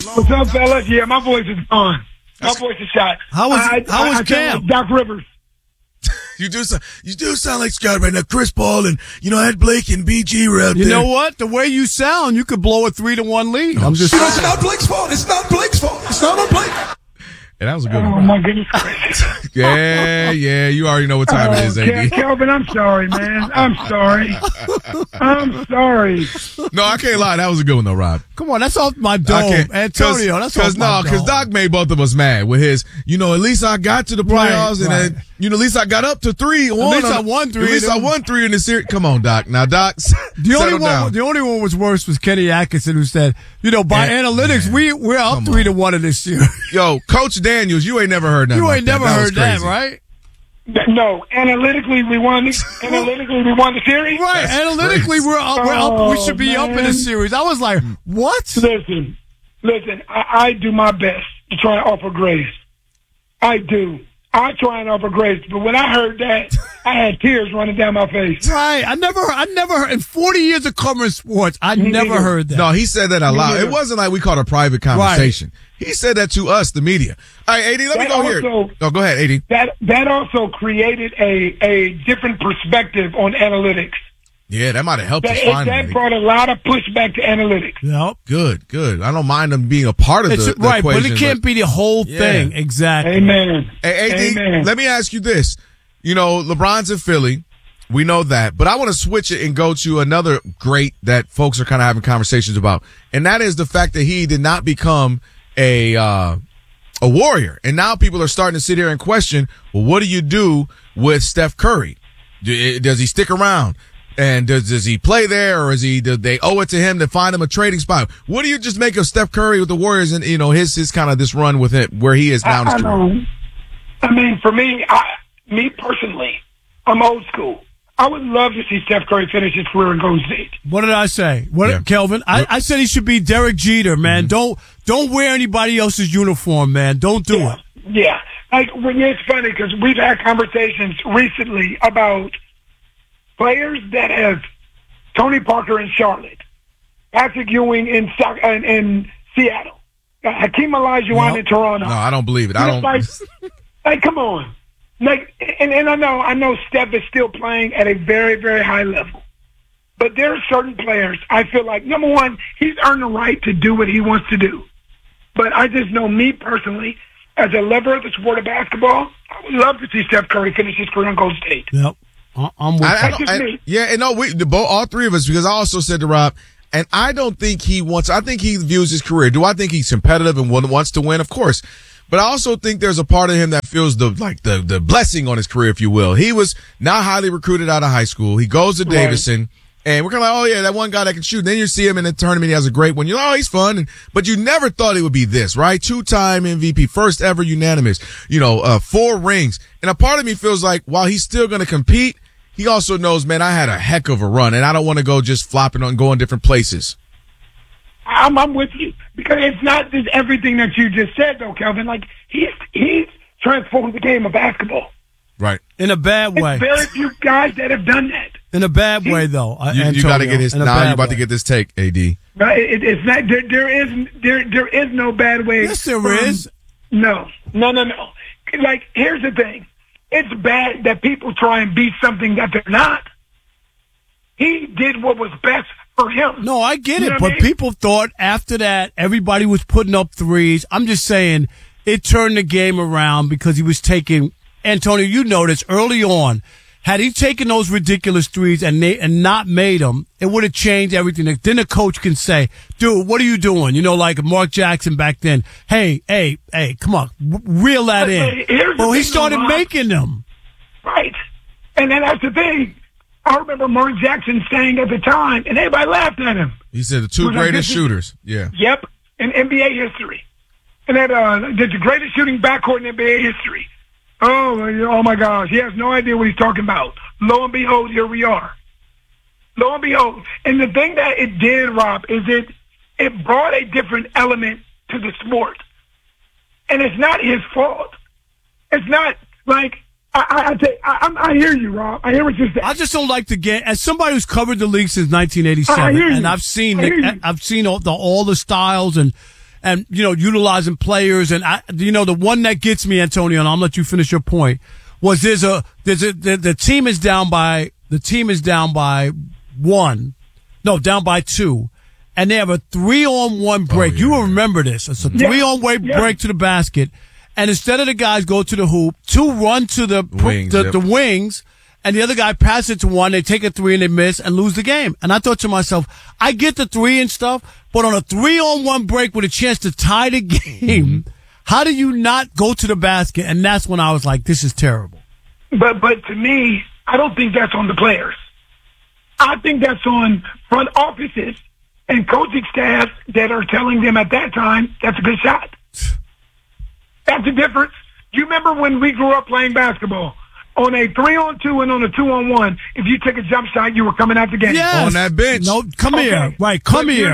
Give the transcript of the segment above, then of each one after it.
What's up, fellas? Yeah, my voice is gone. My voice is shot. How was camp? Like Doc Rivers. You do sound like Scott right now. Chris Paul and Ed Blake and BG were out there. You know what? The way you sound, you could blow a 3-1 lead. I'm just. It's not Blake's fault. It's not Blake's fault. It's not on Blake. And that was a good Oh, one. my goodness gracious. Yeah, you already know what time it is, AD. Kelvin, I'm sorry, man. I'm sorry. No, I can't lie. That was a good one, though, Rob. Come on, that's off my dome. Antonio, that's off my dome. Because Doc made both of us mad with his, at least I got to the playoffs, Right. and then, at least I got up to 3. At least I won 3. At least I won 3 in the series. Come on, Doc. Now, Doc, The only one was worse was Kenny Atkinson, who said, by analytics, we're up 3-1 in this year. Yo, Coach Daniels, you ain't never heard that. You ain't never heard that, right? No, analytically we won the series. Right, That's analytically crazy. we're up. We should be up in the series. I was like, what? Listen, I do my best to try and offer grace. I do. I try and offer grace, but when I heard that, I had tears running down my face. Right, I never heard in 40 years of covering sports. I never heard that. No, he said that out loud. It wasn't like we caught a private conversation. Right. He said that to us, the media. All right, AD, let me go here. No, go ahead, AD. That also created a different perspective on analytics. Yeah, that might have helped us finally. That brought a lot of pushback to analytics. Yep. Good. I don't mind them being a part of the right, equation. But it can't be the whole thing. Exactly. Amen. Hey, AD, Amen. let me ask you this. LeBron's in Philly. We know that. But I want to switch it and go to another great that folks are kind of having conversations about. And that is the fact that he did not become a Warrior. And now people are starting to sit here and question, well, what do you do with Steph Curry? Does he stick around? And does he play there, or do they owe it to him to find him a trading spot? What do you just make of Steph Curry with the Warriors and, his kind of this run with it where he is now in his career? I mean, for me personally, I'm old school. I would love to see Steph Curry finish his career in Golden State. What did I say? Kelvin? I said he should be Derek Jeter, man. Mm-hmm. Don't wear anybody else's uniform, man. Don't do it. Yeah. It's funny because we've had conversations recently about players that have Tony Parker in Charlotte, Patrick Ewing in Seattle, Hakeem Olajuwon in Toronto. No, I don't believe it. I don't. Come on. And I know Steph is still playing at a very, very high level. But there are certain players, I feel like, number one, he's earned the right to do what he wants to do. But I just know me personally, as a lover of the sport of basketball, I would love to see Steph Curry finish his career in Golden State. Yep. I'm with all three of us, because I also said to Rob, and I don't think I think he views his career. Do I think he's competitive and wants to win? Of course. But I also think there's a part of him that feels the blessing on his career, if you will. He was not highly recruited out of high school. He goes to Davidson, and we're kind of like, oh yeah, that one guy that can shoot. And then you see him in the tournament, he has a great one. He's fun. But you never thought it would be this, right? 2-time MVP, first ever unanimous, 4 rings. And a part of me feels like while he's still going to compete, he also knows, man, I had a heck of a run, and I don't want to go just flopping on going different places. I'm with you, because it's not just everything that you just said, though, Kelvin. He's transformed the game of basketball. Right. In a bad way. There's very few guys that have done that. In a bad way, though. You got to get his. Now you're about to get this take, AD. Right. It's not. There is no bad way. Yes, there is. No. Here's the thing. It's bad that people try and be something that they're not. He did what was best for him. No, I get it. But people thought after that, everybody was putting up threes. I'm just saying it turned the game around because he was taking, Antonio, you noticed early on, had he taken those ridiculous threes and not made them, it would have changed everything. Then the coach can say, dude, what are you doing? Like Mark Jackson back then. Hey, come on, reel that in. Well, he started making them. Right. And then that's the thing. I remember Mark Jackson saying at the time, and everybody laughed at him. He said the 2 greatest shooters. Yeah. Yep, in NBA history. And that the greatest shooting backcourt in NBA history. Oh my gosh, he has no idea what he's talking about. Lo and behold, here we are. Lo and behold. And the thing that it did, Rob, is it brought a different element to the sport. And it's not his fault. It's not like, I hear you, Rob. I hear what you're saying. I just don't like the game. As somebody who's covered the league since 1987, and I've seen all the styles, and and utilizing players. And the one that gets me, Antonio, and I'll let you finish your point, was the team is down by 2, and they have a 3-on-1 break. You will remember this. It's a 3-on-1 break to the basket, and instead of the guys go to the hoop, 2 run to the wings, and the other guy passes it to 1. They take a 3 and they miss and lose the game. And I thought to myself, I get the 3 and stuff, but on a 3-on-1 break with a chance to tie the game, how do you not go to the basket? And that's when I was like, this is terrible. But to me, I don't think that's on the players. I think that's on front offices and coaching staff that are telling them at that time, that's a good shot. That's the difference. You remember when we grew up playing basketball? On a 3-on-2 and on a 2-on-1, if you take a jump shot, you were coming out the game. Yes. On that bench. No, come here. Right, come here.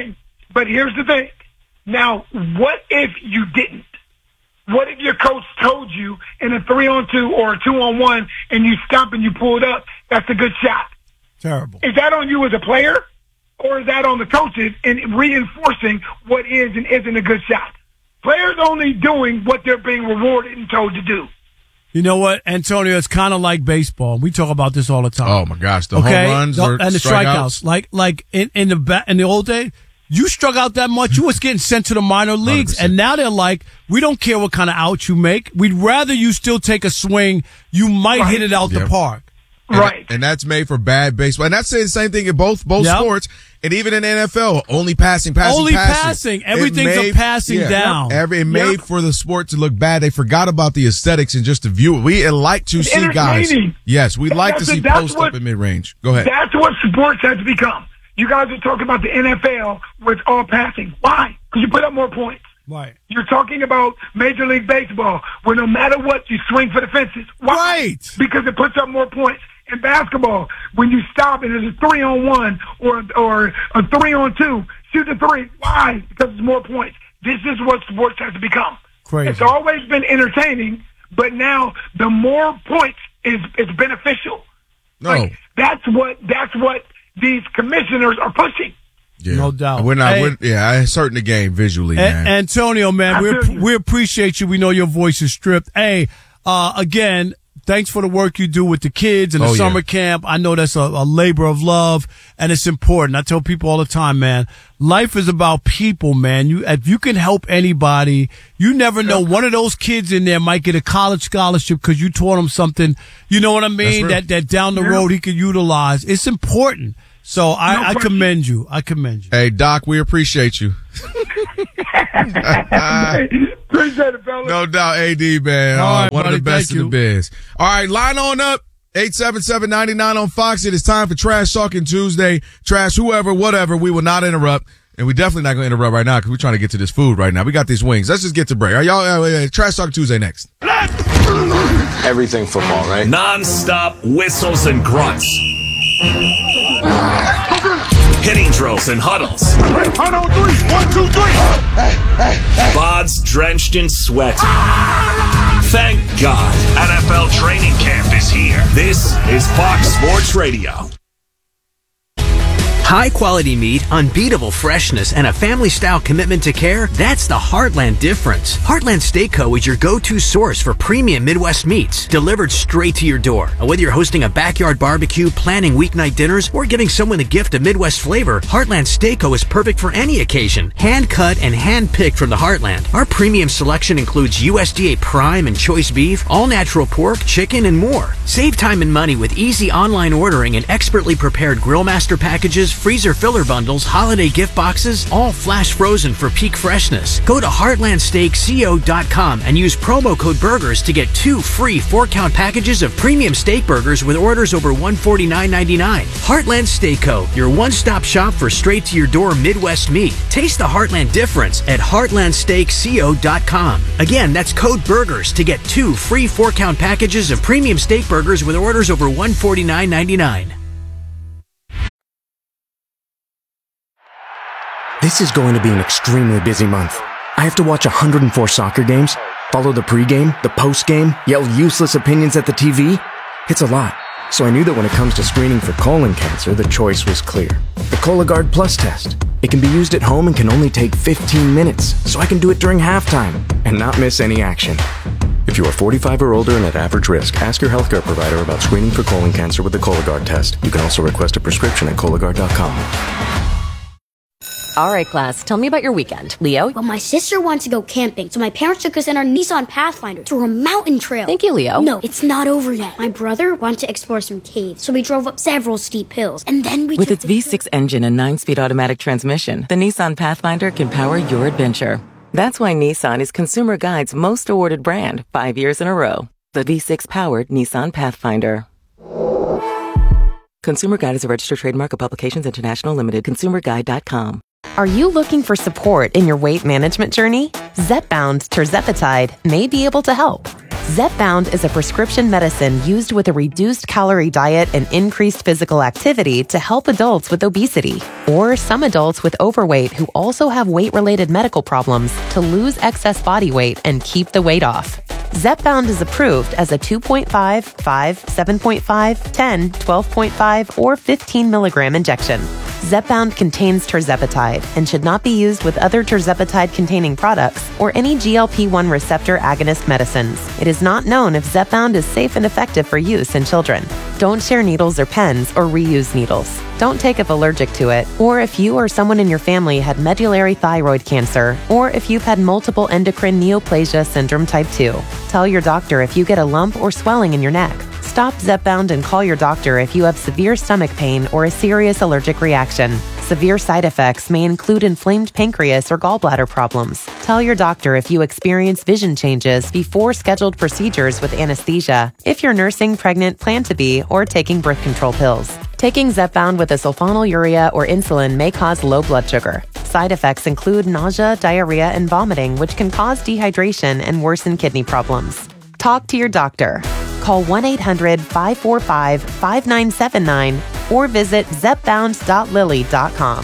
Here's the thing. Now, what if you didn't? What if your coach told you in a 3-on-2 or a 2-on-1 and you stop and you pull it up, that's a good shot? Terrible. Is that on you as a player, or is that on the coaches in reinforcing what is and isn't a good shot? Players only doing what they're being rewarded and told to do. You know what, Antonio? It's kind of like baseball. We talk about this all the time. Oh my gosh, the home runs and the strikeouts. Like in the old days, you struck out that much, you was getting sent to the minor leagues, 100%. And now they're like, we don't care what kind of out you make. We'd rather you still take a swing. You might hit it out the park. And that's made for bad baseball. And that's the same thing in both sports. And even in the NFL, only passing. Everything's a passing down. It made for the sport to look bad. They forgot about the aesthetics and just the view. We like to see guys. Yes, we like to see post up in mid-range. Go ahead. That's what sports has become. You guys are talking about the NFL where it's all passing. Why? Because you put up more points. Right. You're talking about Major League Baseball where no matter what, you swing for the fences. Why? Right. Because it puts up more points. In basketball, when you stop and there's a 3-on-1 or a 3-on-2, shoot the 3. Why? Because it's more points. This is what sports has to become. Crazy. It's always been entertaining, but now the more points is beneficial. No. Like, that's what these commissioners are pushing. Yeah. No doubt. We're not. I certain the game visually, man. Antonio, man, we appreciate you. We know your voice is stripped. Hey, again, thanks for the work you do with the kids and the summer camp. I know that's a labor of love, and it's important. I tell people all the time, man, life is about people, man. If you can help anybody, you never know. One of those kids in there might get a college scholarship because you taught him something, you know what I mean, that down the road he could utilize. It's important. So I commend you. Hey, Doc, we appreciate you. Appreciate it, fella. No doubt, AD, man. All right, one buddy, of the best in the biz. All right, line on up. 877-99 on Fox. It is time for Trash Talking Tuesday. Trash whoever, whatever. We will not interrupt. And we're definitely not going to interrupt right now because we're trying to get to this food right now. We got these wings. Let's just get to break. All right, y'all, Trash Talking Tuesday next. Everything football, right? Non-stop whistles and grunts. Hitting drills and huddles. 1, 2, 3. Bods drenched in sweat. Thank God NFL training camp is here. This is Fox Sports Radio. High quality meat, unbeatable freshness, and a family-style commitment to care, that's the Heartland difference. Heartland Steak Co. is your go-to source for premium Midwest meats, delivered straight to your door. And whether you're hosting a backyard barbecue, planning weeknight dinners, or giving someone a gift of Midwest flavor, Heartland Steak Co. is perfect for any occasion. Hand-cut and hand-picked from the Heartland. Our premium selection includes USDA Prime and Choice Beef, all-natural pork, chicken, and more. Save time and money with easy online ordering and expertly prepared Grillmaster packages, freezer filler bundles, holiday gift boxes, all flash frozen for peak freshness. Go to heartlandsteakco.com and use promo code BURGERS to get 2 free 4-count packages of premium steak burgers with orders over $149.99. Heartland Steak Co., your one-stop shop for straight-to-your-door Midwest meat. Taste the Heartland difference at heartlandsteakco.com. Again, that's code BURGERS to get 2 free 4-count packages of premium steak burgers with orders over $149.99. This is going to be an extremely busy month. I have to watch 104 soccer games, follow the pregame, the postgame, yell useless opinions at the TV. It's a lot. So I knew that when it comes to screening for colon cancer, the choice was clear. The Cologuard Plus test. It can be used at home and can only take 15 minutes, so I can do it during halftime and not miss any action. If you are 45 or older and at average risk, ask your healthcare provider about screening for colon cancer with the Cologuard test. You can also request a prescription at Cologuard.com. All right, class, tell me about your weekend. Leo? Well, my sister wants to go camping, so my parents took us in our Nissan Pathfinder through a mountain trail. Thank you, Leo. No, it's not over yet. My brother wanted to explore some caves, so we drove up several steep hills, and then we With its V6 engine and 9-speed automatic transmission, the Nissan Pathfinder can power your adventure. That's why Nissan is Consumer Guide's most awarded brand 5 years in a row. The V6-powered Nissan Pathfinder. Consumer Guide is a registered trademark of Publications International Limited. ConsumerGuide.com. Are you looking for support in your weight management journey? Zepbound tirzepatide may be able to help. Zepbound is a prescription medicine used with a reduced calorie diet and increased physical activity to help adults with obesity or some adults with overweight who also have weight-related medical problems to lose excess body weight and keep the weight off. Zepbound is approved as a 2.5, 5, 7.5, 10, 12.5, or 15 milligram injection. Zepbound contains tirzepatide and should not be used with other tirzepatide-containing products or any GLP-1 receptor agonist medicines. It is not known if Zepbound is safe and effective for use in children. Don't share needles or pens or reuse needles. Don't take if allergic to it, or if you or someone in your family had medullary thyroid cancer, or if you've had multiple endocrine neoplasia syndrome type 2. Tell your doctor if you get a lump or swelling in your neck. Stop Zepbound and call your doctor if you have severe stomach pain or a serious allergic reaction. Severe side effects may include inflamed pancreas or gallbladder problems. Tell your doctor if you experience vision changes before scheduled procedures with anesthesia, if you're nursing, pregnant, plan to be, or taking birth control pills. Taking Zepbound with a sulfonylurea or insulin may cause low blood sugar. Side effects include nausea, diarrhea, and vomiting, which can cause dehydration and worsen kidney problems. Talk to your doctor. Call 1-800-545-5979 or visit zepbound.lily.com.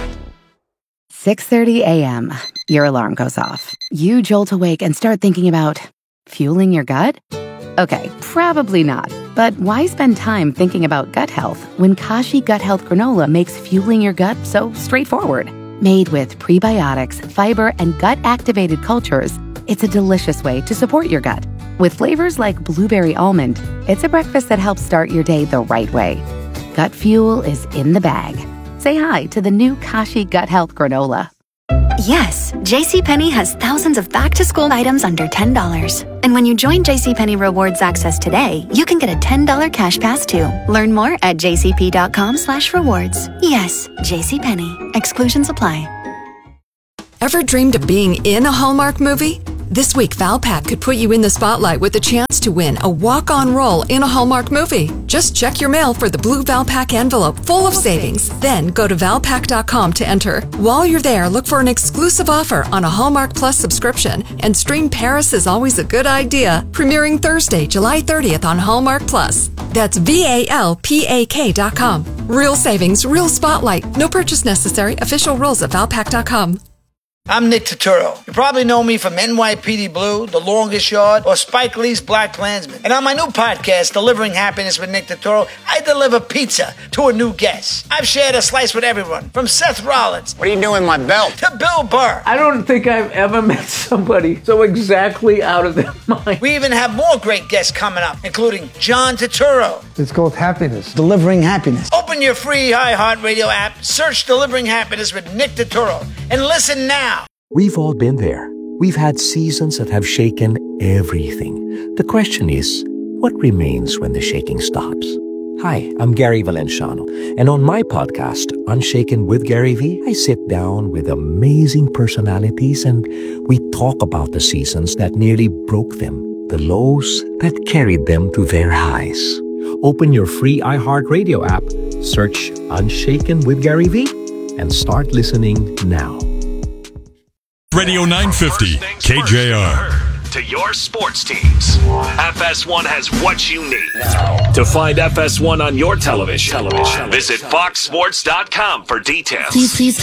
6:30 a.m. Your alarm goes off. You jolt awake and start thinking about fueling your gut? Okay, probably not. But why spend time thinking about gut health when Kashi Gut Health Granola makes fueling your gut so straightforward? Made with prebiotics, fiber, and gut-activated cultures, it's a delicious way to support your gut. With flavors like blueberry almond, it's a breakfast that helps start your day the right way. Gut fuel is in the bag. Say hi to the new Kashi Gut Health Granola. Yes, JCPenney has thousands of back-to-school items under $10. And when you join JCPenney Rewards Access today, you can get a $10 cash pass too. Learn more at jcp.com/rewards. Yes, JCPenney. Exclusions apply. Ever dreamed of being in a Hallmark movie? This week, Valpak could put you in the spotlight with a chance to win a walk-on role in a Hallmark movie. Just check your mail for the blue Valpak envelope full of savings. Then go to valpak.com to enter. While you're there, look for an exclusive offer on a Hallmark Plus subscription and stream Paris is Always a Good Idea, premiering Thursday, July 30th on Hallmark Plus. That's VALPAK.com. Real savings, real spotlight. No purchase necessary. Official rules at valpak.com. I'm Nick Turturro. You probably know me from NYPD Blue, The Longest Yard, or Spike Lee's Black Klansman. And on my new podcast, Delivering Happiness with Nick Turturro, I deliver pizza to a new guest. I've shared a slice with everyone, from Seth Rollins. What are you doing with my belt? To Bill Burr. I don't think I've ever met somebody so exactly out of their mind. We even have more great guests coming up, including John Turturro. It's called Happiness. Delivering Happiness. Open your free iHeartRadio app, search Delivering Happiness with Nick Turturro, and listen now. We've all been there. We've had seasons that have shaken everything. The question is, what remains when the shaking stops? Hi, I'm Gary Valenciano, and on my podcast, Unshaken with Gary V, I sit down with amazing personalities and we talk about the seasons that nearly broke them, the lows that carried them to their highs. Open your free iHeartRadio app, search Unshaken with Gary V, and start listening now. Radio 950, KJR. To your sports teams. FS1 has what you need. To find FS1 on your television, visit foxsports.com for details. Please